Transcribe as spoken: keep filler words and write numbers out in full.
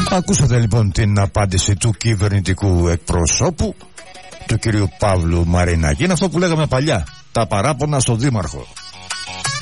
Ακούσατε λοιπόν την απάντηση του κυβερνητικού εκπροσώπου, του κυρίου Παύλου Μαρινάκη. Είναι αυτό που λέγαμε παλιά, τα παράπονα στον Δήμαρχο.